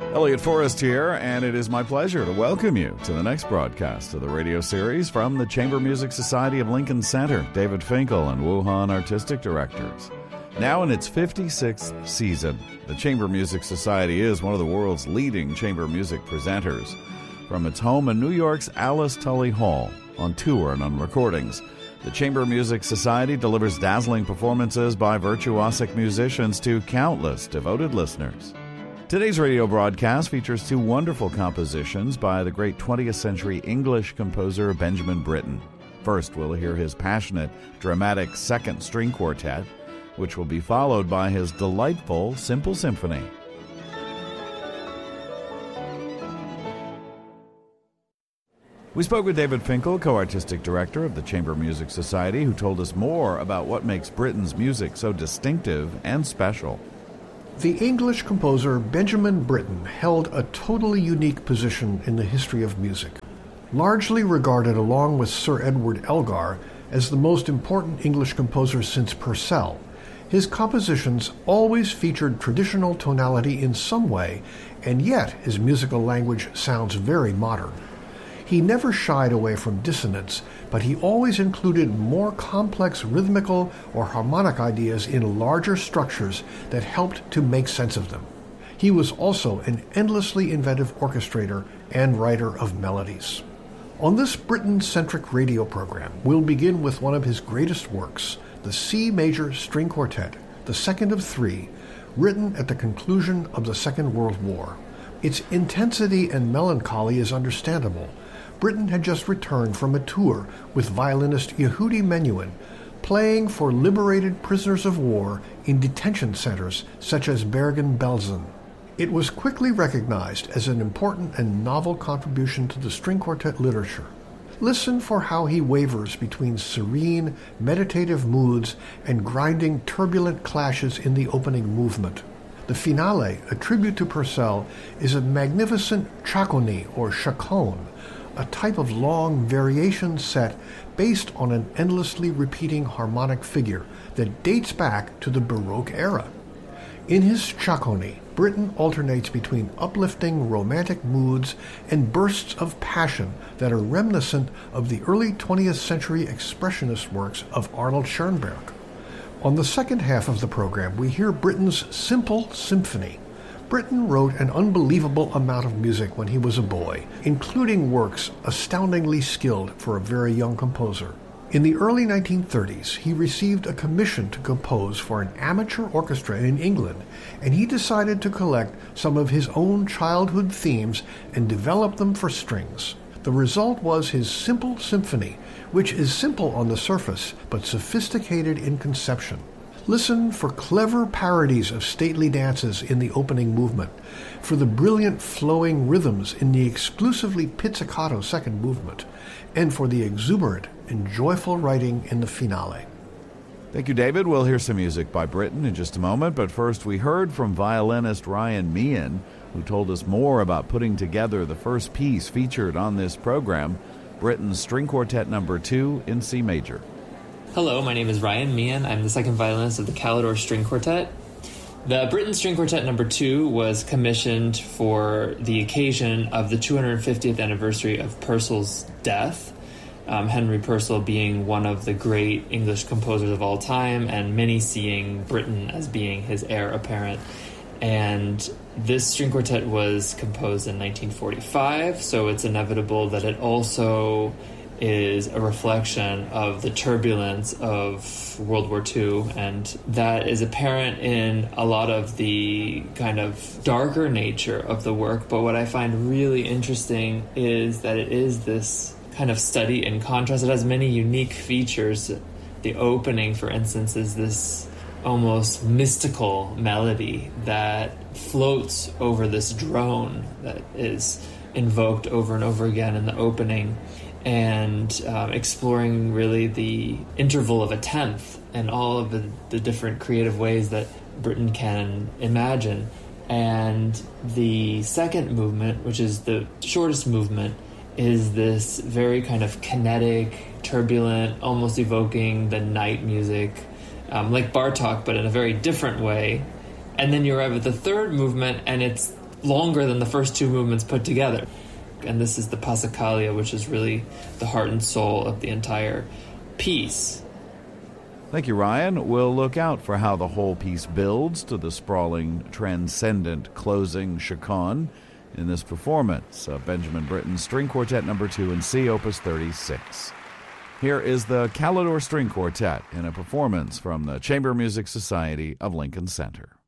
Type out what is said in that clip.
Elliot Forrest here, and it is my pleasure to welcome you to the next broadcast of the radio series from the Chamber Music Society of Lincoln Center, David Finkel and Wuhan Artistic Directors. Now in its 56th season, the Chamber Music Society is one of the world's leading chamber music presenters. From its home in New York's Alice Tully Hall, on tour and on recordings, the Chamber Music Society delivers dazzling performances by virtuosic musicians to countless devoted listeners. Today's radio broadcast features two wonderful compositions by the great 20th century English composer Benjamin Britten. First, we'll hear his passionate, dramatic second string quartet, which will be followed by his delightful simple symphony. We spoke with David Finkel, co-artistic director of the Chamber Music Society, who told us more about what makes Britten's music so distinctive and special. The English composer Benjamin Britten held a totally unique position in the history of music. Largely regarded along with Sir Edward Elgar as the most important English composer since Purcell, his compositions always featured traditional tonality in some way, and yet his musical language sounds very modern. He never shied away from dissonance, but he always included more complex rhythmical or harmonic ideas in larger structures that helped to make sense of them. He was also an endlessly inventive orchestrator and writer of melodies. On this Britten-centric radio program, we'll begin with one of his greatest works, the C Major String Quartet, the second of three, written at the conclusion of the Second World War. Its intensity and melancholy is understandable. Britten had just returned from a tour with violinist Yehudi Menuhin, playing for liberated prisoners of war in detention centers such as Bergen-Belsen. It was quickly recognized as an important and novel contribution to the string quartet literature. Listen for how he wavers between serene, meditative moods and grinding, turbulent clashes in the opening movement. The finale, a tribute to Purcell, is a magnificent chaconne or chaconne, a type of long variation set based on an endlessly repeating harmonic figure that dates back to the Baroque era. In his chaconne, Britten alternates between uplifting romantic moods and bursts of passion that are reminiscent of the early 20th century expressionist works of Arnold Schoenberg. On the second half of the program, we hear Britten's Simple Symphony. Britten wrote an unbelievable amount of music when he was a boy, including works astoundingly skilled for a very young composer. In the early 1930s, he received a commission to compose for an amateur orchestra in England, and he decided to collect some of his own childhood themes and develop them for strings. The result was his Simple Symphony, which is simple on the surface, but sophisticated in conception. Listen for clever parodies of stately dances in the opening movement, for the brilliant flowing rhythms in the exclusively pizzicato second movement, and for the exuberant and joyful writing in the finale. Thank you, David. We'll hear some music by Britten in just a moment, but first we heard from violinist Ryan Meehan, who told us more about putting together the first piece featured on this program, Britten's String Quartet No. 2 in C Major. Hello, my name is Ryan Meehan. I'm the second violinist of the Calidore String Quartet. The Britten String Quartet No. 2 was commissioned for the occasion of the 250th anniversary of Purcell's death, Henry Purcell being one of the great English composers of all time, and many seeing Britten as being his heir apparent. And this string quartet was composed in 1945, so it's inevitable that it also is a reflection of the turbulence of World War II, and that is apparent in a lot of the kind of darker nature of the work. But what I find really interesting is that it is this kind of study in contrast. It has many unique features. The opening, for instance, is this almost mystical melody that floats over this drone that is invoked over and over again in the opening, and exploring really the interval of a tenth and all of the different creative ways that Britten can imagine. And the second movement, which is the shortest movement, is this very kind of kinetic, turbulent, almost evoking the night music, like Bartók, but in a very different way. And then you arrive at the third movement, and it's longer than the first two movements put together. And this is the Passacaglia, which is really the heart and soul of the entire piece. Thank you, Ryan. We'll look out for how the whole piece builds to the sprawling, transcendent closing chaconne in this performance of Benjamin Britten's String Quartet No. 2 in C, Opus 36. Here is the Calidore String Quartet in a performance from the Chamber Music Society of Lincoln Center.